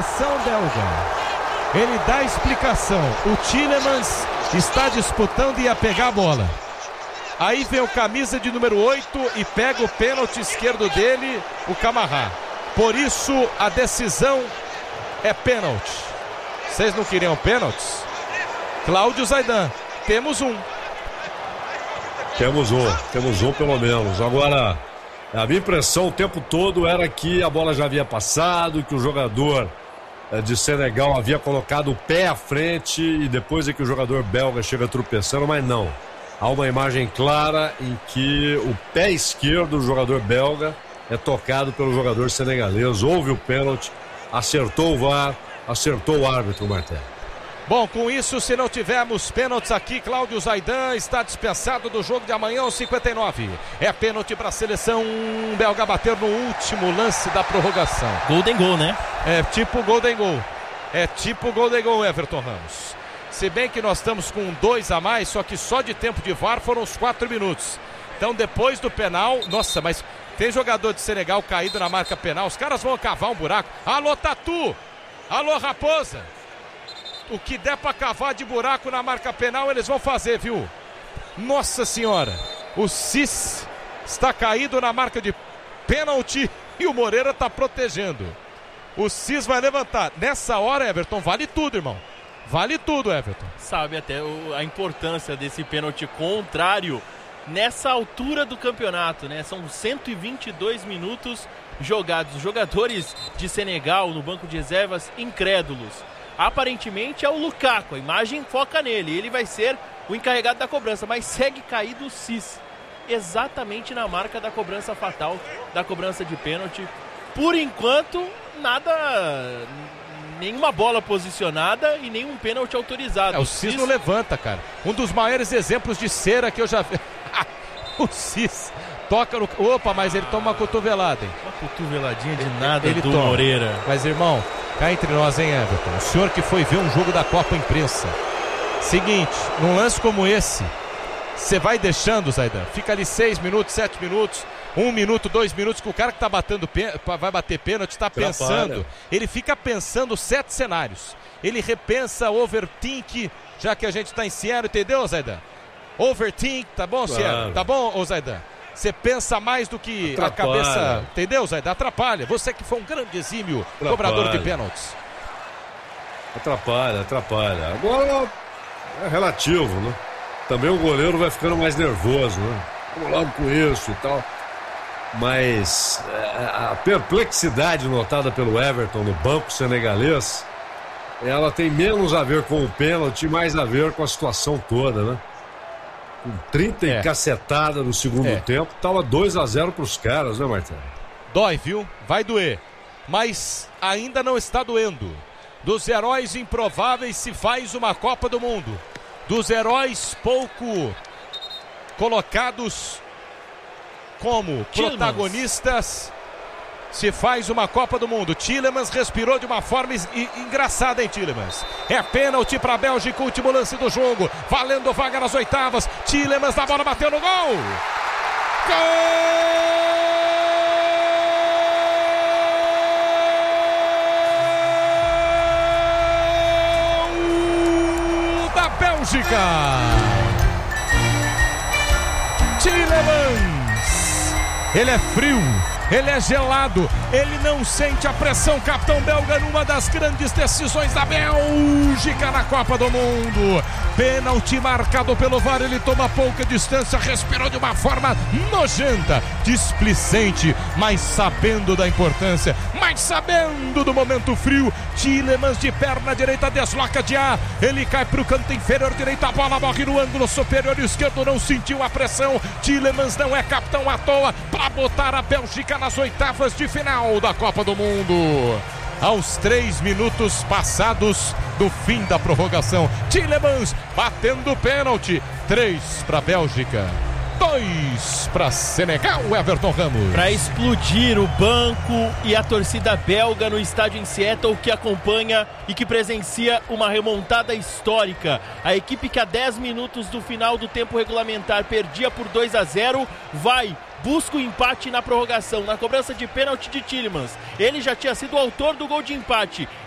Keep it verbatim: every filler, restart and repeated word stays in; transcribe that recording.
explicação belga. Ele dá explicação. O Tielemans está disputando e ia pegar a bola. Aí vem o camisa de número oito e pega o pênalti esquerdo dele, o Camará. Por isso a decisão é pênalti. Vocês não queriam pênaltis? Cláudio Zaidan, temos um. Temos um, temos um pelo menos. Agora, a minha impressão o tempo todo era que a bola já havia passado, que o jogador de Senegal havia colocado o pé à frente e depois é que o jogador belga chega tropeçando, mas não. Há uma imagem clara em que o pé esquerdo do jogador belga é tocado pelo jogador senegalês. Houve o pênalti, acertou o V A R, acertou o árbitro, Martel. Bom, com isso, se não tivermos pênaltis aqui, Cláudio Zaidan está dispensado do jogo de amanhã aos cinquenta e nove. É pênalti para a seleção belga bater no último lance da prorrogação. Golden goal, né? É tipo Golden goal. É tipo Golden goal, Everton Ramos. Se bem que nós estamos com dois a mais, só que só de tempo de V A R foram os quatro minutos. Então depois do penal, nossa, mas tem jogador de Senegal caído na marca penal, os caras vão cavar um buraco. Alô, Tatu! Alô, Raposa! O que der pra cavar de buraco na marca penal, eles vão fazer, viu? Nossa senhora! O Cis está caído na marca de pênalti e o Moreira está protegendo. O Cis vai levantar. Nessa hora, Everton, vale tudo, irmão. Vale tudo, Everton. Sabe até o, a importância desse pênalti contrário nessa altura do campeonato, né? São cento e vinte e dois minutos jogados. Os jogadores de Senegal no banco de reservas incrédulos. Aparentemente é o Lukaku, a imagem foca nele, ele vai ser o encarregado da cobrança, mas segue caído o Cis, exatamente na marca da cobrança fatal, da cobrança de pênalti. Por enquanto, nada, nenhuma bola posicionada e nenhum pênalti autorizado. É, o Cis não levanta, cara. Um dos maiores exemplos de cera que eu já vi. O Cis toca no... Opa, mas ele toma uma cotovelada, hein? Uma cotoveladinha de nada ele do toma. Moreira. Mas, irmão, cá entre nós, hein, Everton? O senhor que foi ver um jogo da Copa Imprensa. Seguinte, num lance como esse, você vai deixando, Zaidan, fica ali seis minutos, sete minutos, um minuto, dois minutos, que o cara que tá batendo, vai bater pênalti, está pensando. Ele fica pensando sete cenários. Ele repensa overthink, já que a gente tá em Cielo, entendeu, Zaidan? Overthink, tá bom, Cielo? Claro. Tá bom, ô Zaidan? Você pensa mais do que atrapalha. A cabeça, entendeu, Zaidan? Atrapalha. Você que foi um grande exímio atrapalha. Cobrador de pênaltis. Atrapalha, atrapalha. Agora é relativo, né? Também o goleiro vai ficando mais nervoso, né? Vamos logo com isso e tal. Mas a perplexidade notada pelo Everton no banco senegalês, ela tem menos a ver com o pênalti e mais a ver com a situação toda, né? Com trinta é. e cacetada no segundo é. tempo, tava dois a zero pros caras, né, Martelo? Dói, viu? Vai doer. Mas ainda não está doendo. Dos heróis improváveis se faz uma Copa do Mundo. Dos heróis pouco colocados como Tielemans. Protagonistas se faz uma Copa do Mundo. Tielemans respirou de uma forma engraçada, hein, Tielemans? É pênalti para a Bélgica, último lance do jogo, valendo vaga nas oitavas. Tielemans na bola, bateu no gol. Gol da Bélgica. Tielemans, ele é frio, ele é gelado, ele não sente a pressão. Capitão belga numa das grandes decisões da Bélgica na Copa do Mundo. Pênalti marcado pelo V A R, ele toma pouca distância, respirou de uma forma nojenta, displicente, mas sabendo da importância, mas sabendo do momento frio. Tielemans de perna direita desloca de A, ele cai para o canto inferior direito, a bola morre no ângulo superior esquerdo, não sentiu a pressão. Tielemans não é capitão à toa para botar a Bélgica nas oitavas de final da Copa do Mundo. Aos três minutos passados do fim da prorrogação, Tielemans batendo pênalti. Três para a Bélgica, dois para Senegal, Everton Ramos. Para explodir o banco e a torcida belga no estádio em Seattle, que acompanha e que presencia uma remontada histórica. A equipe que a dez minutos do final do tempo regulamentar perdia por dois a zero, vai busca o empate na prorrogação, na cobrança de pênalti de Tielemans. Ele já tinha sido o autor do gol de empate.